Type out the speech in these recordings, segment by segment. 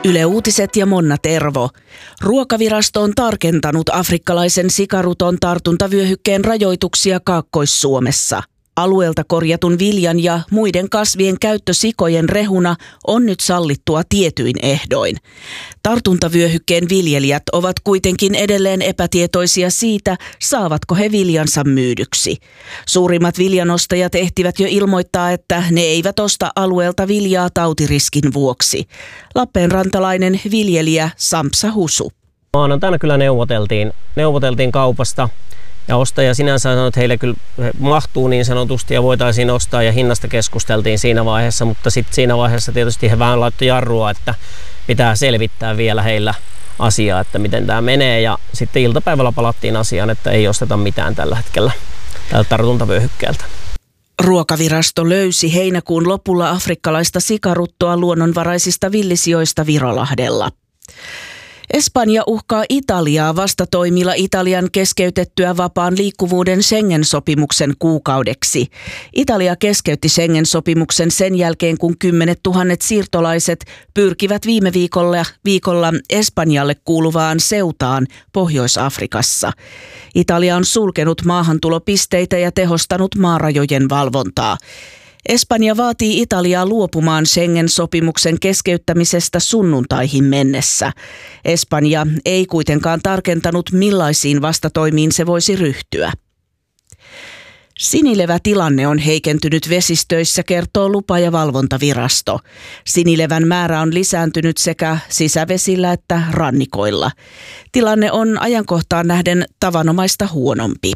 Yle Uutiset ja Monna Tervo. Ruokavirasto on tarkentanut afrikkalaisen sikaruton tartuntavyöhykkeen rajoituksia Kaakkois-Suomessa. Alueelta korjatun viljan ja muiden kasvien käyttö sikojen rehuna on nyt sallittua tietyin ehdoin. Tartuntavyöhykkeen viljelijät ovat kuitenkin edelleen epätietoisia siitä, saavatko he viljansa myydyksi. Suurimmat viljanostajat ehtivät jo ilmoittaa, että ne eivät osta alueelta viljaa tautiriskin vuoksi. Lappeenrantalainen viljelijä Sampsa Husu. Maanantaina kyllä neuvoteltiin kaupasta. Ja ostaja sinänsä sanoi, että heille kyllä mahtuu niin sanotusti ja voitaisiin ostaa ja hinnasta keskusteltiin siinä vaiheessa, mutta sitten siinä vaiheessa tietysti he vähän laittoi jarrua, että pitää selvittää vielä heillä asiaa, että miten tämä menee, ja sitten iltapäivällä palattiin asiaan, että ei osteta mitään tällä hetkellä tältä tartuntavyöhykkeeltä. Ruokavirasto löysi heinäkuun lopulla afrikkalaista sikaruttoa luonnonvaraisista villisijoista Virolahdella. Espanja uhkaa Italiaa vastatoimilla Italian keskeytettyä vapaan liikkuvuuden Schengen-sopimuksen kuukaudeksi. Italia keskeytti Schengen-sopimuksen sen jälkeen, kun 10 000 siirtolaiset pyrkivät viime viikolla Espanjalle kuuluvaan Ceutaan Pohjois-Afrikassa. Italia on sulkenut maahantulopisteitä ja tehostanut maarajojen valvontaa. Espanja vaatii Italiaa luopumaan Schengen-sopimuksen keskeyttämisestä sunnuntaihin mennessä. Espanja ei kuitenkaan tarkentanut, millaisiin vastatoimiin se voisi ryhtyä. Sinilevätilanne on heikentynyt vesistöissä, kertoo lupa- ja valvontavirasto. Sinilevän määrä on lisääntynyt sekä sisävesillä että rannikoilla. Tilanne on ajankohtaan nähden tavanomaista huonompi.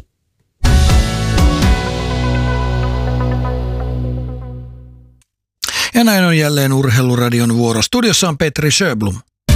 Ja näin on jälleen Urheiluradion vuoro. Studiossa on Petri Sjöblom.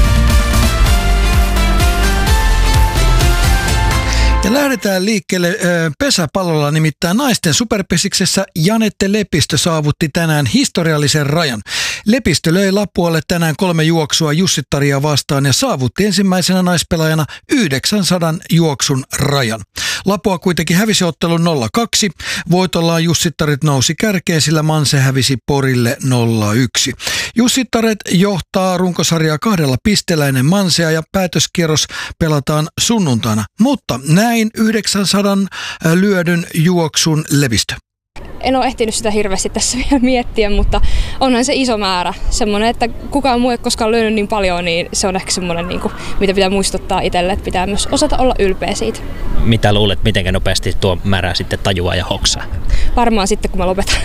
Ja lähdetään liikkeelle pesäpallolla, nimittäin naisten superpesiksessä Janette Lepistö saavutti tänään historiallisen rajan. Lepistö löi Lapualle tänään 3 juoksua Jussittaria vastaan ja saavutti ensimmäisenä naispelaajana 900 juoksun rajan. Lapua kuitenkin hävisi ottelun 0-2. Voitollaan Jussittarit nousi kärkeen, sillä Manse hävisi Porille 0-1. Jussittaret johtaa runkosarjaa 2 pisteellä ennen Mansea ja päätöskierros pelataan sunnuntaina. Mutta näin 900 lyödyn juoksun Lepistö. En ole ehtinyt sitä hirveästi tässä vielä miettiä, mutta onhan se iso määrä. Semmoinen, että kukaan muu ei koskaan lyönyt niin paljon, niin se on ehkä semmoinen, mitä pitää muistuttaa itselle, että pitää myös osata olla ylpeä siitä. Mitä luulet, miten nopeasti tuo määrä sitten tajuaa ja hoksaa? Varmaan sitten, kun mä lopetan.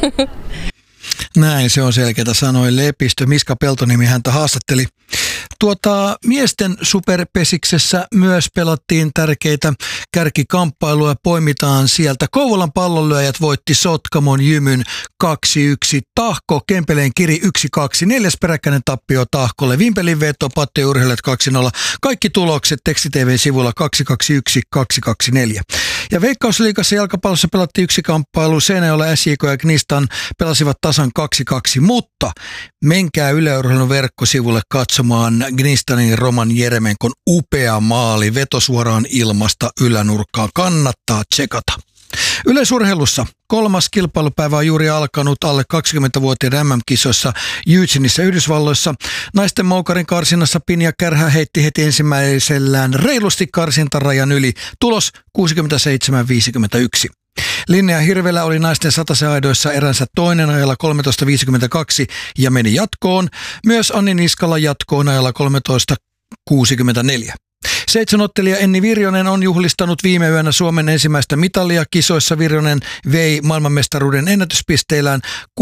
Näin se on selkeätä, sanoi Lepistö. Miska Peltonimi häntä haastatteli. Miesten superpesiksessä myös pelattiin tärkeitä kärkikamppailuja. Poimitaan sieltä. Kouvolan pallonlyöjät voitti Sotkamon Jymyn 2-1. Tahko Kempeleen Kiri 1-2. 4. peräkkäinen tappio Tahkolle. Vimpelin veto Patte Urheilijat 2-0. Kaikki tulokset Teksti-TV-sivulla 221 224. Ja Veikkausliigassa jalkapallossa pelattiin yksi kamppailu. Seinäjoella SJK ja Gnistan pelasivat tasan 2-2. Mutta menkää Yle Urheilun verkkosivulle katsomaan Gnistanin Roman Jeremenkon upea maali. Veto suoraan ilmasta ylänurkkaan. Kannattaa tsekata. Yleisurheilussa 3. kilpailupäivä on juuri alkanut alle 20-vuotiaiden MM-kisoissa Eugeneissa Yhdysvalloissa. Naisten moukarin karsinnassa Pinja Kärhä heitti heti ensimmäisellään reilusti karsintarajan yli. Tulos 67-51. Linnea Hirvelä oli naisten sataseaidoissa eränsä toinen ajalla 13.52 ja meni jatkoon. Myös Anni Niskala jatkoon ajalla 13.64. 7-ottelija Enni Virjonen on juhlistanut viime yönä Suomen ensimmäistä mitalia kisoissa. Virjonen vei maailmanmestaruuden ennätyspisteillään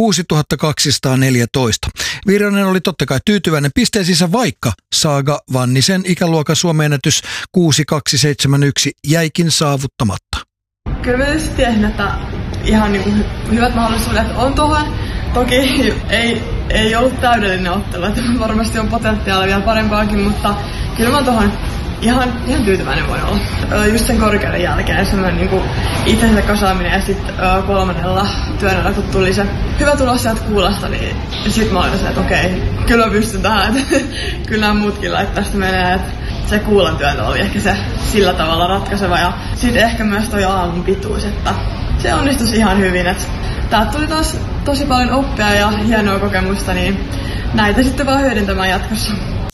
6214. Virjonen oli totta kai tyytyväinen pisteisiinsä, vaikka Saaga Vannisen ikäluokan Suomen ennätys 6271 jäikin saavuttamatta. Kyllä mä tietysti tiesin, että ihan hyvät mahdollisuudet on tuohon. Toki ei ollut täydellinen ottelu, että varmasti on potentiaalia vielä parempaakin, mutta kyllä mä tuohon ihan tyytyväinen voin olla. Just sen korkeuden jälkeen semmoinen itsensä kasaaminen ja sitten 3. työnällä, kun tuli se hyvä tulos sieltä kuulasta, niin sitten mä olin se, että okei, kyllä mä pystyn tähän, että kyllä nämä muutkin laittaa tästä menee, että se kuulan työntö oli ehkä se sillä tavalla ratkaiseva ja sitten ehkä myös toi aamun pituus, että se onnistui ihan hyvin, että täältä tuli taas tosi paljon oppia ja hienoa kokemusta, niin näitä sitten vaan hyödyntämään jatkossa.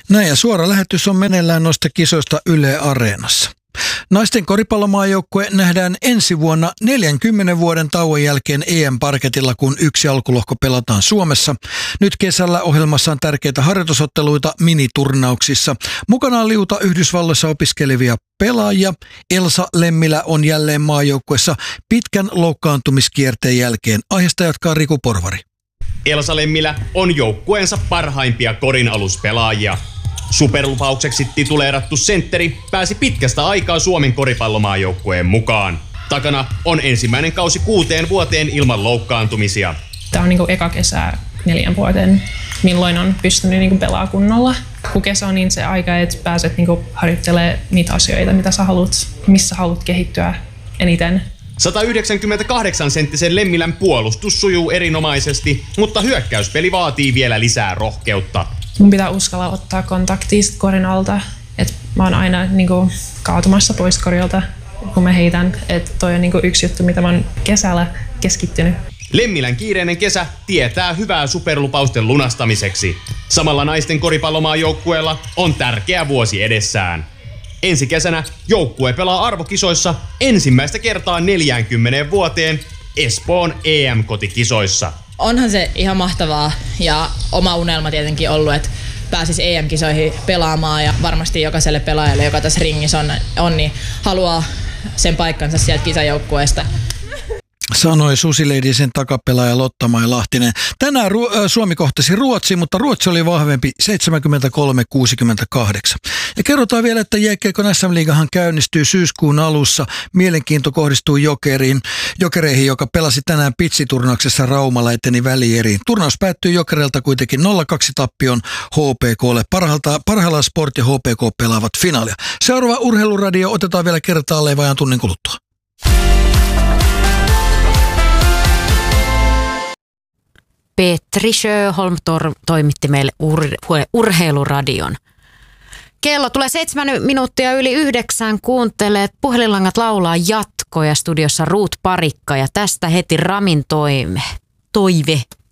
Näin ja suora lähetys on meneillään noista kisoista Yle Areenassa. Naisten koripallomaajoukkue nähdään ensi vuonna 40 vuoden tauon jälkeen EM-parketilla, kun yksi alkulohko pelataan Suomessa. Nyt kesällä ohjelmassa on tärkeitä harjoitusotteluita miniturnauksissa. Mukana on liuta Yhdysvalloissa opiskelevia pelaajia. Elsa Lemmilä on jälleen maajoukkuessa pitkän loukkaantumiskierteen jälkeen. Aiheesta jatkaa Riku Porvari. Elsa Lemmilä on joukkueensa parhaimpia korinaluspelaajia. Superlupaukseksi tituleerattu sentteri pääsi pitkästä aikaa Suomen koripallomaajoukkueen mukaan. Takana on ensimmäinen kausi 6 vuoteen ilman loukkaantumisia. Tämä on niinku eka kesä 4 vuoteen, milloin on pystynyt niinku pelaamaan kunnolla. Kun kesä on niin se aika, että pääset niinku harjoittelemaan niitä asioita, mitä sä haluat, missä haluat kehittyä eniten. 198-senttisen Lemmilän puolustus sujuu erinomaisesti, mutta hyökkäyspeli vaatii vielä lisää rohkeutta. Mun pitää uskalla ottaa kontaktia korin alta. Et mä oon aina niinku kaatumassa pois korilta, kun mä heitän. Et toi on niinku yksi juttu, mitä mä oon kesällä keskittynyt. Lemmilän kiireinen kesä tietää hyvää superlupausten lunastamiseksi. Samalla naisten koripallomaajoukkueella on tärkeä vuosi edessään. Ensi kesänä joukkue pelaa arvokisoissa ensimmäistä kertaa 40 vuoteen Espoon EM-kotikisoissa. Onhan se ihan mahtavaa ja oma unelma tietenkin ollut, että pääsisi EM-kisoihin pelaamaan ja varmasti jokaiselle pelaajalle, joka tässä ringissä on niin haluaa sen paikkansa sieltä kisajoukkueesta. Sanoi Susileidisen takapelaaja Lotta-Mai Lahtinen. Tänään Suomi kohtasi Ruotsi, mutta Ruotsi oli vahvempi 73-68. Ja kerrotaan vielä, että Jääkiekon SM-liigahan käynnistyy syyskuun alussa. Mielenkiinto kohdistuu Jokereihin, joka pelasi tänään pitsiturnauksessa Raumalla, eteni välieriin. Turnaus päättyi Jokereilta kuitenkin 0-2 tappion HPK:lle. Parhaillaan Sport ja HPK pelaavat finaalia. Seuraava Urheiluradio otetaan vielä kertaalleen vajaan tunnin kuluttua. Petri Sjöholm toimitti meille Urheiluradion. Kello tulee 7 minuuttia yli 9. Kuuntelee Puhelinlangat laulaa jatkoja studiossa Ruut Parikka ja tästä heti Ramin toive.